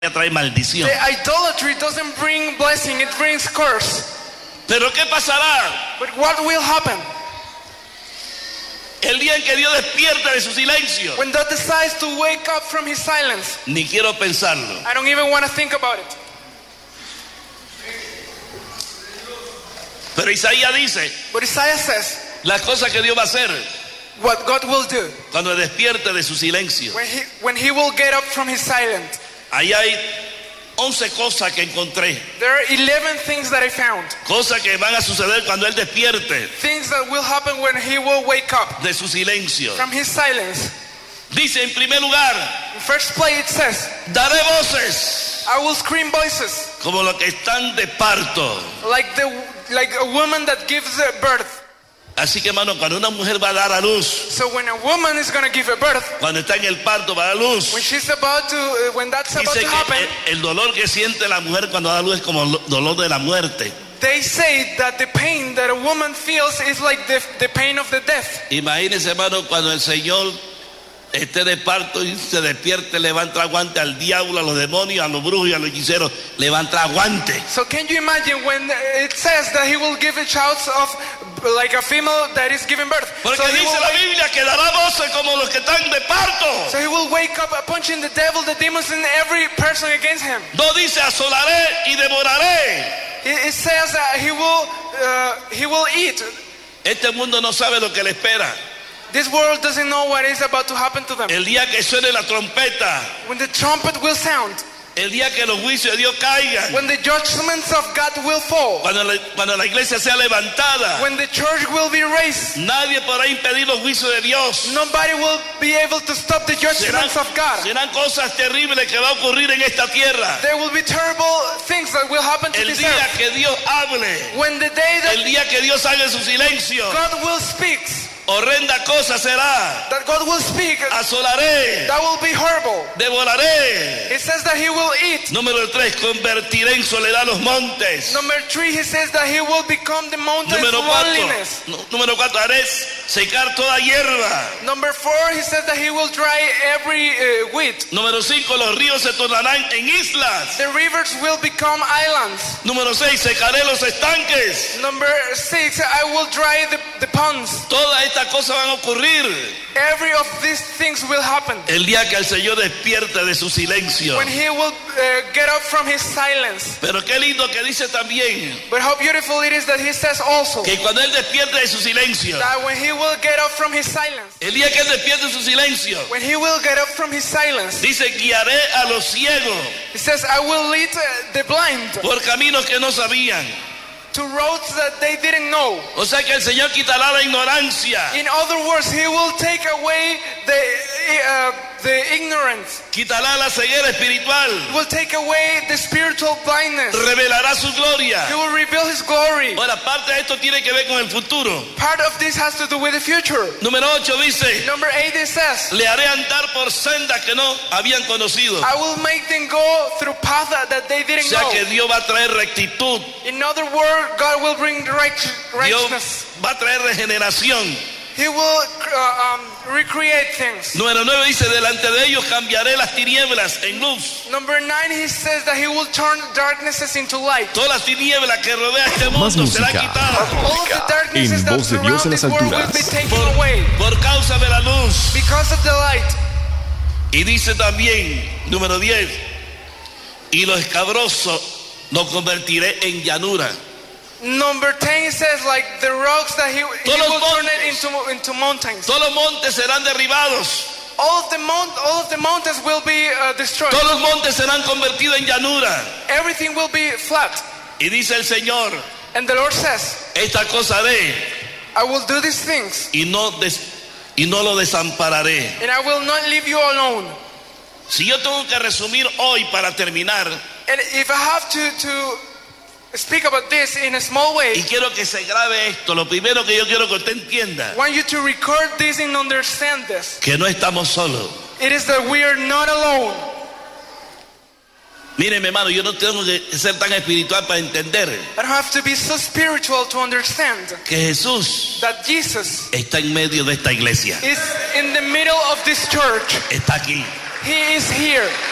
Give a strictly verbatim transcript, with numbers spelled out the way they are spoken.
trae maldición. The idolatry doesn't bring blessing, it brings curse. Pero ¿qué pasará? But what will happen? El día en que Dios despierta de su silencio. When God decides to wake up from his silence. Ni quiero pensarlo. I don't even want to think about it. Pero Isaías dice, But Isaiah says, las cosas que Dios va a hacer what God will do cuando despierte de su silencio. when he, when he will get up from his silence. Ahí hay once cosas que encontré. There are eleven things that I found. Cosas que van a suceder cuando Él despierte Things that will happen when he will wake up de su silencio. from his silence. Dice en primer lugar, In first place it says, daré voces I will scream voices como los que están de parto. like the like a woman that gives a birth. Así que hermano, cuando una mujer va a dar a luz, So when a woman is going to give a birth, cuando está en el parto va a dar luz, when she's about to, uh, when that's about dice to que happen, el, el dolor que siente la mujer cuando da luz es como el dolor de la muerte. they say that the pain that a woman feels is like the, the pain of the death. Imagínense hermano, cuando el Señor esté de parto y se despierte, le va a entrar guante al diablo, a los demonios, a los brujos y a los hechiceros, le va a entrar guante. So can you imagine when it says that he will give a shout of like a female that is giving birth? Porque So he, dice will la wake, Biblia que dará voces como los que están de parto. so he will wake up punching the devil, the demons, and every person against him. No dice asolaré y devoraré. It, it says that he will uh, he will eat. Este mundo no sabe lo que le espera. This world doesn't know what is about to happen to them. El día que suene la trompeta, When the trumpet will sound, el día que los juicios de Dios caigan, when the judgments of God will fall, cuando la, cuando la iglesia sea levantada, when the church will be raised, nadie podrá impedir los juicios de Dios. nobody will be able to stop the Serán, judgments of God. serán cosas terribles que va a ocurrir en esta tierra. There will be terrible things that will happen to El this día earth. que Dios hable, When the day that el día que Dios haga su silencio, God will speak, horrenda cosa será. that God will speak, Asolaré, that will be horrible. devoraré. It says that he will eat. Número tres, convertiré en soledad los montes. Number three, he says that he will become the mountain's Número cuatro, loneliness. nú- número cuatro, haré secar toda hierba. Number four, he says that he will dry every uh, wheat. Número cinco, los ríos se tornarán en islas. The rivers will become islands. Número seis, secaré los estanques. Number six, I will dry the, the ponds. Todas estas cosas van a ocurrir Every of these things will happen el día que el Señor despierte de su silencio. when he will uh, get up from his silence. Pero qué lindo que dice también But how beautiful it is that he says also que cuando Él despierte de su silencio, that when he will get up from his silence, el día que Él despierte de su silencio, when he will get up from his silence, dice, guiaré a los ciegos he says, I will lead uh, the blind por caminos que no sabían. to roads that they didn't know. O sea que el Señor quitará la ignorancia, In other words, he will take away the uh, the ignorance. quitará la ceguera espiritual, He will take away the spiritual blindness. revelará su gloria. He will reveal his glory. Ahora, parte de esto tiene que ver con el futuro. Part of this has to do with the future. Número ocho dice, Number eight, it says, le haré andar por sendas que no habían conocido. I will make them go through paths that they O didn't sea que know. Dios va a traer rectitud, In other words, God will bring right, Dios righteousness. va a traer regeneración. He will uh, um, recreate things. Número nueve dice, delante de ellos cambiaré las tinieblas en luz. Number nine, he says that he will turn darknesses into light. Todas las tinieblas que rodea este Más mundo serán música. quitadas All of the darknesses En that voz de Dios surround en this las world will alturas. be taken por, away por causa de la luz. because of the light. Y dice también, número diez, y lo escabroso lo convertiré en llanura. Number ten, he says like the rocks that he, he Todos will los turn it montes. into, into mountains. Todos los montes serán derribados. All of the mount, all of the mountains will be uh, destroyed. Todos los montes serán convertidos en llanura. Everything will be flat. Y dice el Señor, And the Lord says, esta cosa haré I will do these things y no, des, y no lo desampararé. and I will not leave you alone. Si yo tengo que resumir hoy para terminar, And if I have to, to speak about this in a small way, y quiero que se grabe esto, lo primero que yo quiero que usted entienda, I want you to record this and understand this. que no estamos solos. It is that we are not alone. Miren, mi hermano, yo no tengo que ser tan espiritual para entender I don't have to be so spiritual to understand que Jesús that Jesus está en medio de esta iglesia. is in the middle of this church. Está aquí. He is here.